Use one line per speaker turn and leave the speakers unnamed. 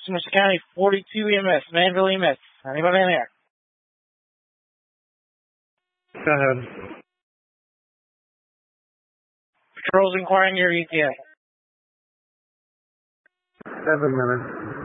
Westminster County 42 EMS, Manville EMS. Anybody in there?
Go ahead.
Patrols inquiring your ETA.
7 minutes.